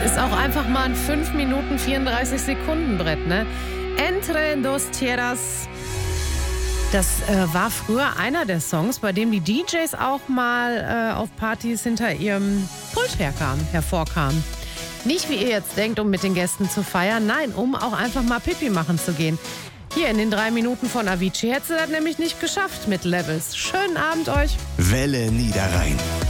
ist auch einfach mal ein 5 Minuten 34 Sekunden Brett, ne? Entre dos tierras. Das war früher einer der Songs, bei dem die DJs auch mal auf Partys hinter ihrem Pult hervorkamen. Nicht, wie ihr jetzt denkt, um mit den Gästen zu feiern, nein, um auch einfach mal Pipi machen zu gehen. Hier in den 3 Minuten von Avicii hätte sie das nämlich nicht geschafft mit Levels. Schönen Abend euch. Welle Niederrhein.